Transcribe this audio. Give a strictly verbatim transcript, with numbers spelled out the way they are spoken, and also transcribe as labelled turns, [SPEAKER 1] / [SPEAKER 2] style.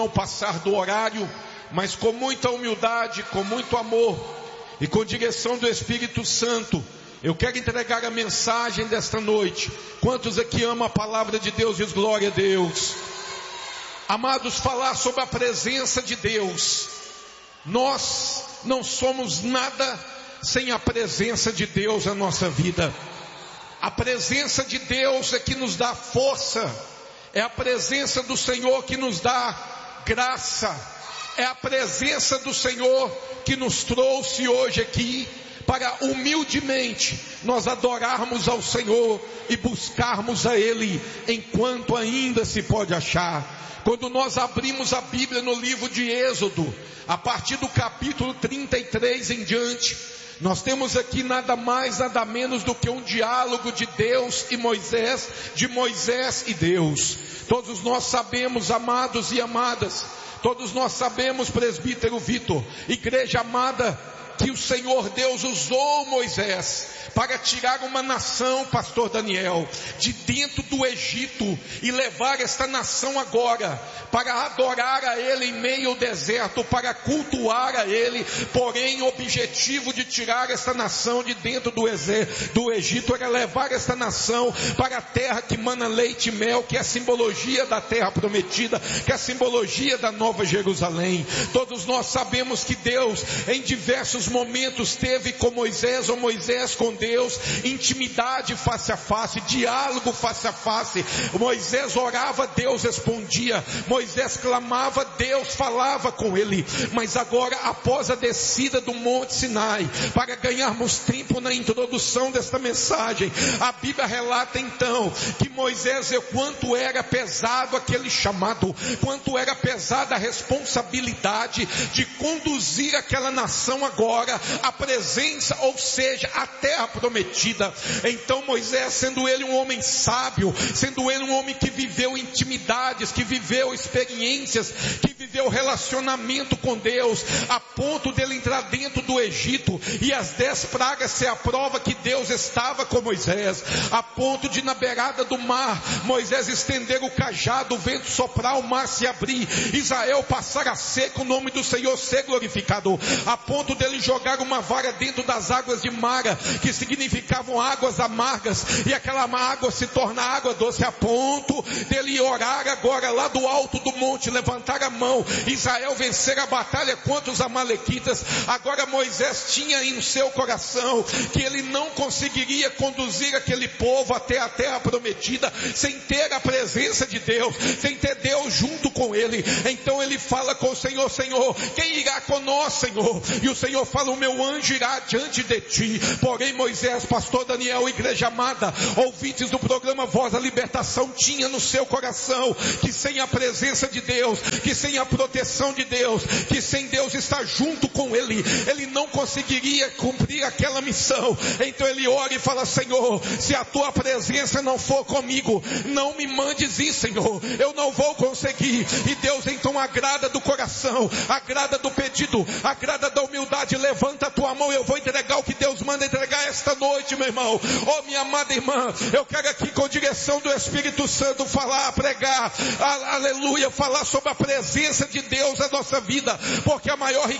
[SPEAKER 1] Ao passar do horário, mas com muita humildade, com muito amor e com direção do Espírito Santo, eu quero entregar a mensagem desta noite. Quantos aqui amam a palavra de Deus? Diz glória a Deus. Amados, falar sobre a presença de Deus. Nós não somos nada sem a presença de Deus na nossa vida. A presença de Deus é que nos dá força. É a presença do Senhor que nos dá graça. É a presença do Senhor que nos trouxe hoje aqui para humildemente nós adorarmos ao Senhor e buscarmos a Ele enquanto ainda se pode achar. Quando nós abrimos a Bíblia no livro de Êxodo, a partir do capítulo trinta e três em diante, nós temos aqui nada mais, nada menos do que um diálogo de Deus e Moisés, de Moisés e Deus. Todos nós sabemos, amados e amadas, todos nós sabemos, presbítero Vitor, igreja amada, que o Senhor Deus usou Moisés para tirar uma nação, pastor Daniel, de dentro do Egito e levar esta nação agora para adorar a Ele em meio ao deserto, para cultuar a Ele. Porém, o objetivo de tirar esta nação de dentro do, do Egito era levar esta nação para a terra que mana leite e mel, que é a simbologia da terra prometida, que é a simbologia da Nova Jerusalém. Todos nós sabemos que Deus em diversos momentos teve com Moisés, ou Moisés com Deus, intimidade face a face, diálogo face a face. Moisés orava, Deus respondia. Moisés clamava, Deus falava com ele. Mas agora, após a descida do Monte Sinai, para ganharmos tempo na introdução desta mensagem, a Bíblia relata então que Moisés, o quanto era pesado aquele chamado, quanto era pesada a responsabilidade de conduzir aquela nação agora a presença, ou seja, a terra prometida. Então Moisés, sendo ele um homem sábio, sendo ele um homem que viveu intimidades, que viveu experiências, que viveu relacionamento com Deus, a ponto dele entrar dentro do Egito e as dez pragas ser a prova que Deus estava com Moisés, a ponto de na beirada do mar, Moisés estender o cajado, o vento soprar, o mar se abrir, Israel passar a seco, o nome do Senhor ser glorificado, a ponto dele jogar uma vara dentro das águas de Mara, que significavam águas amargas, e aquela água se torna água doce, a ponto dele orar agora lá do alto do monte, levantar a mão, Israel vencer a batalha contra os amalequitas. Agora Moisés tinha em seu coração que ele não conseguiria conduzir aquele povo até a terra prometida sem ter a presença de Deus, sem ter Deus junto com ele. Então ele fala com o Senhor: Senhor, quem irá conosco, Senhor? E o Senhor fala: o meu anjo irá diante de ti. Porém Moisés, pastor Daniel, igreja amada, ouvintes do programa Voz da Libertação, tinha no seu coração que sem a presença de Deus, que sem a proteção de Deus, que sem Deus estar junto com ele, ele não conseguiria cumprir aquela missão. Então ele ora e fala: Senhor, se a tua presença não for comigo, não me mandes ir, Senhor, eu não vou conseguir. E Deus então agrada do coração, agrada do pedido, agrada da humildade. Levanta a tua mão, eu vou entregar o que Deus manda entregar esta noite, meu irmão. Oh, minha amada irmã, eu quero aqui com direção do Espírito Santo falar, pregar, aleluia, falar sobre a presença de Deus na nossa vida, porque a maior